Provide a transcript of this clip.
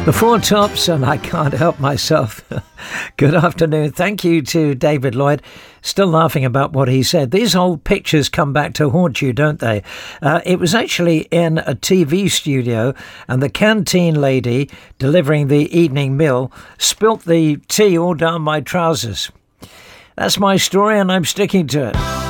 The Four Tops, and I can't help myself. Good afternoon. Thank you to David Lloyd. Still laughing about what he said. These old pictures come back to haunt you, don't they? It was actually in a TV studio, and the canteen lady delivering the evening meal spilt the tea all down my trousers. That's my story, and I'm sticking to it.